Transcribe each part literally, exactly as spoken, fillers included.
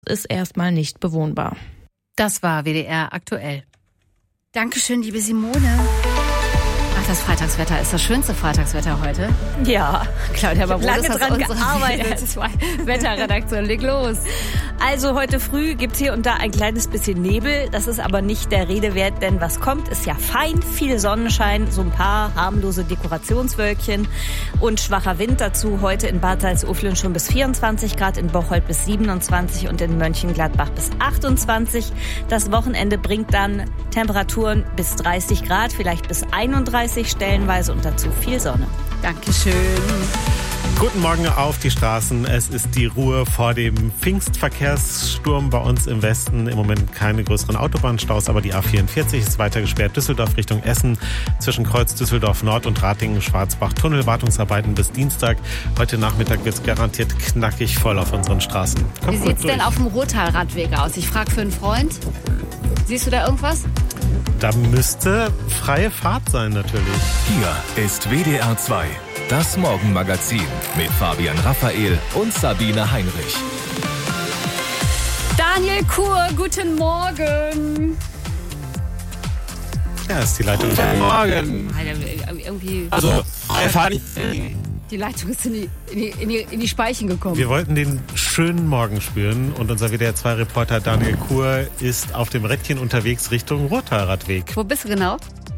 ist erstmal nicht bewohnbar. Das war W D R aktuell. Dankeschön, liebe Simone. Ach, das Freitagswetter ist das schönste Freitagswetter heute. Ja, Claudia Barbonis lange hat dran unsere gearbeitet. Wetterredaktion, leg los. Also heute früh gibt's hier und da ein kleines bisschen Nebel. Das ist aber nicht der Rede wert, denn was kommt, ist ja fein, viel Sonnenschein, so ein paar harmlose Dekorationswölkchen und schwacher Wind dazu. Heute in Bad Salzuflen schon bis vierundzwanzig Grad, in Bocholt bis siebenundzwanzig und in Mönchengladbach bis achtundzwanzig. Das Wochenende bringt dann Temperaturen bis dreißig Grad, vielleicht bis einunddreißig stellenweise und dazu viel Sonne. Dankeschön. Guten Morgen auf die Straßen. Es ist die Ruhe vor dem Pfingstverkehrssturm bei uns im Westen. Im Moment keine größeren Autobahnstaus, aber die A vierundvierzig ist weiter gesperrt. Düsseldorf Richtung Essen zwischen Kreuz Düsseldorf Nord und Ratingen-Schwarzbach. Tunnelwartungsarbeiten bis Dienstag. Heute Nachmittag wird es garantiert knackig voll auf unseren Straßen. Kommt Wie sieht's denn auf dem Rottal-Radweg aus? Ich frage für einen Freund. Siehst du da irgendwas? Da müsste freie Fahrt sein natürlich. Hier ist W D R zwei, das Morgenmagazin mit Fabian Raphael und Sabine Heinrich. Daniel Kur, guten Morgen. Ja, ist die Leitung. Guten Morgen. Irgendwie Also, erfahren ich. die Leitung ist in die, in die, in die, in die Speichen gekommen. Wir wollten den schönen Morgen spüren und unser W D R zwei Reporter Daniel Kur ist auf dem Rädchen unterwegs Richtung Rottalradweg. Wo bist du genau?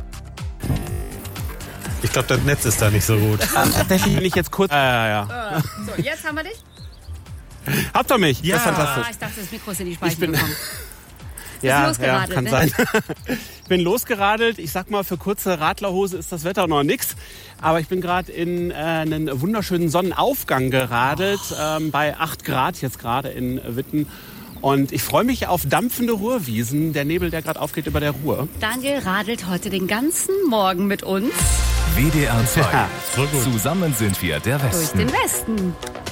Ich glaube, das Netz ist da nicht so gut. Tatsächlich bin ich jetzt kurz. Ja, ja, ja. So, jetzt haben wir dich. Habt ihr mich? Ja. Das ist fantastisch. Ah, ich dachte, das Mikro ist in die Speichen Ich bin- gekommen. Ja, ja, losgeradelt, kann ne? sein. Ich bin losgeradelt. Ich sag mal, für kurze Radlerhose ist das Wetter noch nix. Aber ich bin gerade in äh, einen wunderschönen Sonnenaufgang geradelt, ähm, bei acht Grad jetzt gerade in Witten. Und ich freue mich auf dampfende Ruhrwiesen, der Nebel, der gerade aufgeht über der Ruhr. Daniel radelt heute den ganzen Morgen mit uns W D R zwei. Ja, so gut. Zusammen sind wir der durch Westen. den Westen.